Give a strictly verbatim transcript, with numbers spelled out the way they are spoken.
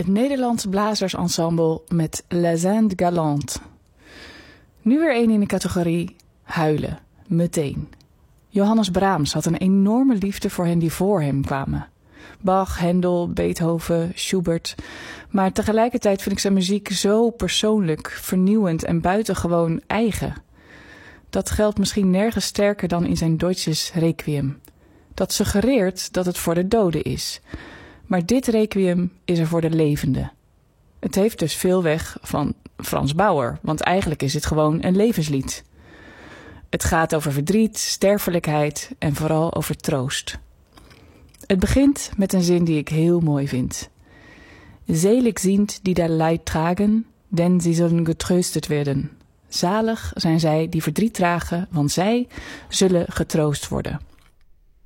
Het Nederlands blazersensemble met Les Indes Galantes. Nu weer één in de categorie huilen, meteen. Johannes Brahms had een enorme liefde voor hen die voor hem kwamen. Bach, Händel, Beethoven, Schubert. Maar tegelijkertijd vind ik zijn muziek zo persoonlijk, vernieuwend en buitengewoon eigen. Dat geldt misschien nergens sterker dan in zijn Deutsches Requiem. Dat suggereert dat het voor de doden is. Maar dit requiem is er voor de levenden. Het heeft dus veel weg van Frans Bauer, want eigenlijk is het gewoon een levenslied. Het gaat over verdriet, sterfelijkheid en vooral over troost. Het begint met een zin die ik heel mooi vind. Selig sind die der Leid tragen, denn sie sollen getröstet werden. Zalig zijn zij die verdriet dragen, want zij zullen getroost worden.